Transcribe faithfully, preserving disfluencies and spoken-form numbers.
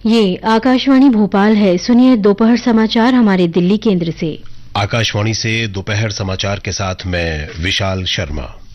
ये आकाशवाणी भोपाल है। सुनिए दोपहर समाचार हमारे दिल्ली केंद्र से। आकाशवाणी से दोपहर समाचार के साथ मैं विशाल शर्मा।